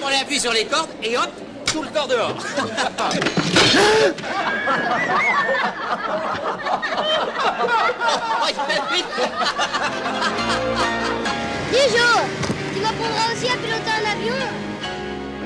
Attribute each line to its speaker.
Speaker 1: on appuie sur les cordes et hop, tout le corps dehors. Oh, il fait vite.